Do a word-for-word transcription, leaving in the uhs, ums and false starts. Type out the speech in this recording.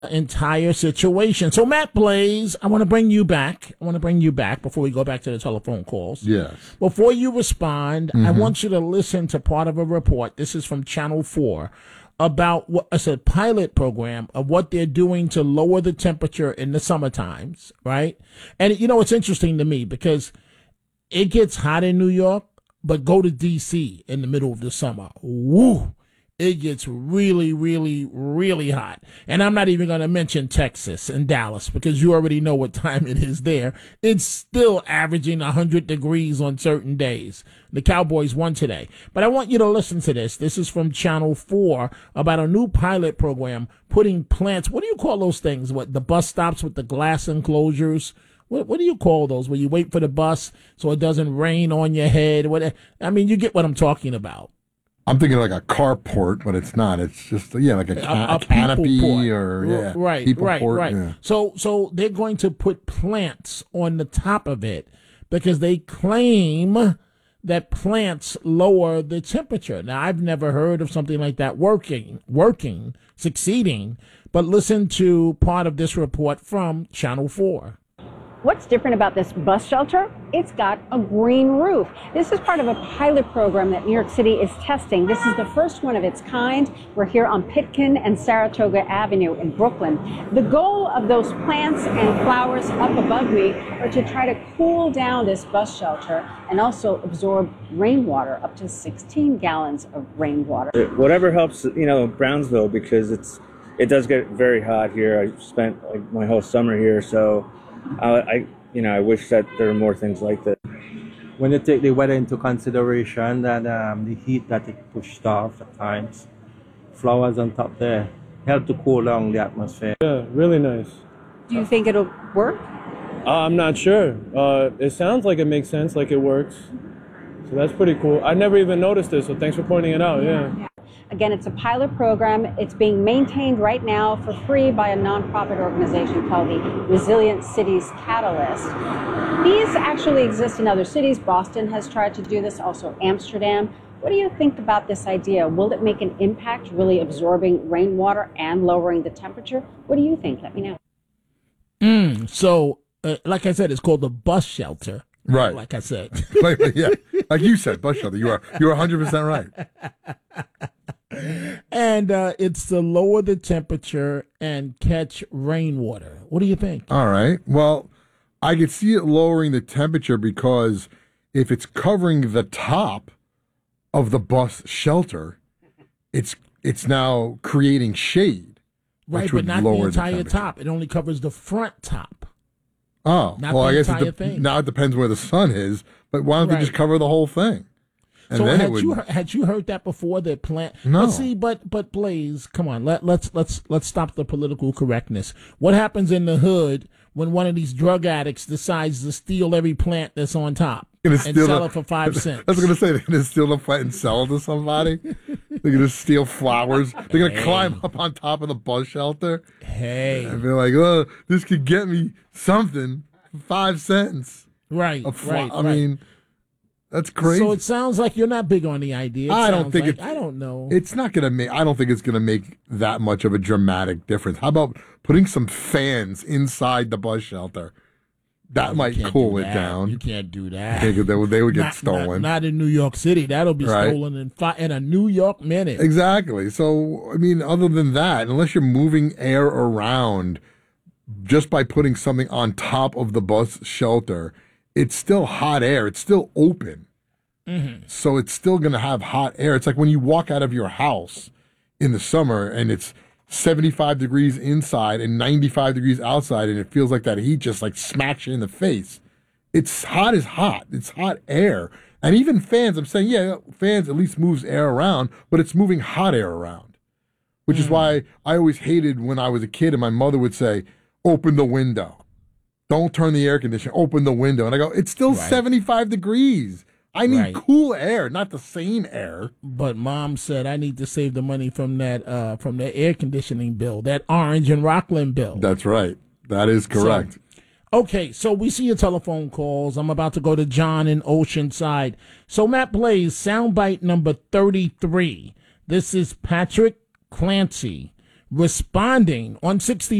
entire situation. So, Matt Blaze, I want to bring you back. I want to bring you back before we go back to the telephone calls. Yes. Before you respond, Mm-hmm. I want you to listen to part of a report. This is from Channel four about what it's a pilot program of what they're doing to lower the temperature in the summer times, right? And, you know, it's interesting to me because it gets hot in New York, but go to D C in the middle of the summer. Woo! It gets really, really, really hot. And I'm not even going to mention Texas and Dallas because you already know what time it is there. It's still averaging one hundred degrees on certain days. The Cowboys won today. But I want you to listen to this. This is from Channel four about a new pilot program putting plants. What do you call those things? What, the bus stops with the glass enclosures? What, what do you call those where you wait for the bus so it doesn't rain on your head? What, I mean, you get what I'm talking about. I'm thinking like a carport, but it's not. It's just yeah, like a, ca- a, a canopy port. or yeah, right, people right, port, right. Yeah. So, so they're going to put plants on the top of it because they claim that plants lower the temperature. Now, I've never heard of something like that working, working, succeeding. But listen to part of this report from Channel four. What's different about this bus shelter? It's got a green roof. This is part of a pilot program that New York City is testing. This is the first one of its kind. We're here on Pitkin and Saratoga Avenue in Brooklyn. The goal of those plants and flowers up above me are to try to cool down this bus shelter and also absorb rainwater, up to sixteen gallons of rainwater. Whatever helps, you know, Brownsville, because it's it does get very hot here. I spent like my whole summer here, so I, I, you know, I wish that there were more things like that. When you take the weather into consideration, that um, the heat that it pushed off at times, flowers on top there help to cool down the atmosphere. Yeah, really nice. Do you think it'll work? Uh, I'm not sure. Uh, it sounds like it makes sense, like it works. So that's pretty cool. I never even noticed this, so thanks for pointing it out. Yeah. yeah. Again, it's a pilot program. It's being maintained right now for free by a nonprofit organization called the Resilient Cities Catalyst. These actually exist in other cities. Boston has tried to do this, also Amsterdam. What do you think about this idea? Will it make an impact, really absorbing rainwater and lowering the temperature? What do you think? Let me know. Mm, so, uh, like I said, it's called the bus shelter. Right. Like I said. like, yeah. Like you said, bus shelter. You are you're one hundred percent right. And uh, it's to lower the temperature and catch rainwater. What do you think? All right. Well, I could see it lowering the temperature because if it's covering the top of the bus shelter, it's it's now creating shade. Right, which but would not lower the entire the top. It only covers the front top. Oh, not well, the I guess entire it de- thing. now it depends where the sun is, but why don't Right. they just cover the whole thing? And so then had it would, you he- had you heard that before? That plant? No. But see, but but Blaze, come on, let let's let's let's stop the political correctness. What happens in the hood when one of these drug addicts decides to steal every plant that's on top Gonna and steal sell the- it for five cents? I was going to say they're going to steal the plant and sell it to somebody. They're going to steal flowers. They're going to Hey. climb up on top of the bus shelter Hey, and be like, "Oh, this could get me something for five cents." right, A fla- right. I right. mean, that's crazy. So it sounds like you're not big on the idea. It I don't sounds think like, it's- I don't know. It's not going to make, I don't think it's going to make that much of a dramatic difference. How about putting some fans inside the bus shelter? That You might can't cool do it that. down. You can't do that. They, could- they would, they would get Not- stolen. Not, not in New York City. That'll be Right. stolen in, fi- in a New York minute. Exactly. So, I mean, other than that, unless you're moving air around just by putting something on top of the bus shelter, it's still hot air. It's still open. Mm-hmm. So it's still going to have hot air. It's like when you walk out of your house in the summer and it's seventy-five degrees inside and ninety-five degrees outside, and it feels like that heat just like smacks you in the face. It's hot as hot. It's hot air. And even fans, I'm saying, yeah, fans at least moves air around, but it's moving hot air around, which is why I always hated when I was a kid and my mother would say, open the window. Don't turn the air conditioner. Open the window. And I go, it's still Right. seventy-five degrees. I need Right. cool air, not the same air. But Mom said I need to save the money from that uh, from the air conditioning bill, that Orange and Rockland bill. That's right. That is correct. Okay, so we see your telephone calls. I'm about to go to John in Oceanside. So Matt Blaze, soundbite number thirty-three. This is Patrick Clancy responding on sixty